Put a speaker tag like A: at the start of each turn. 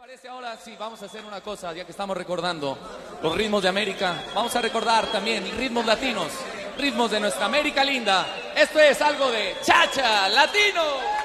A: parece ahora sí, vamos a hacer una cosa, ya que estamos recordando los ritmos de América, vamos a recordar también ritmos latinos, ritmos de nuestra América linda. Esto es algo de Cha-Cha Latino.